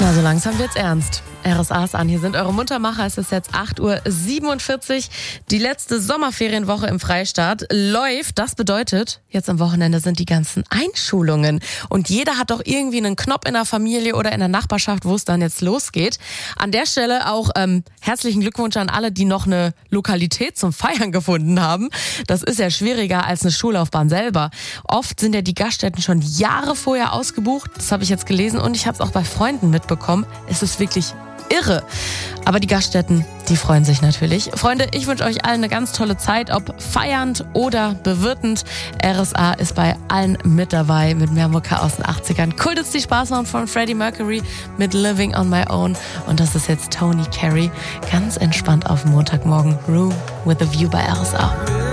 Na, so langsam wird's ernst. RSA ist an, hier sind eure Muntermacher. Es ist jetzt 8:47 Uhr. Die letzte Sommerferienwoche im Freistaat läuft. Das bedeutet, jetzt am Wochenende sind die ganzen Einschulungen. Und jeder hat doch irgendwie einen Knopf in der Familie oder in der Nachbarschaft, wo es dann jetzt losgeht. An der Stelle auch herzlichen Glückwunsch an alle, die noch eine Lokalität zum Feiern gefunden haben. Das ist ja schwieriger als eine Schullaufbahn selber. Oft sind ja die Gaststätten schon Jahre vorher ausgebucht. Das habe ich jetzt gelesen und ich habe es auch bei Freunden mitbekommen. Es ist wirklich irre. Aber die Gaststätten, die freuen sich natürlich. Freunde, ich wünsche euch allen eine ganz tolle Zeit, ob feiernd oder bewirtend. RSA ist bei allen mit dabei mit mehr Mucke aus den 80ern. Coolste Spaß machen von Freddie Mercury mit Living on My Own. Und das ist jetzt Tony Carey. Ganz entspannt auf Montagmorgen. Room with a View bei RSA.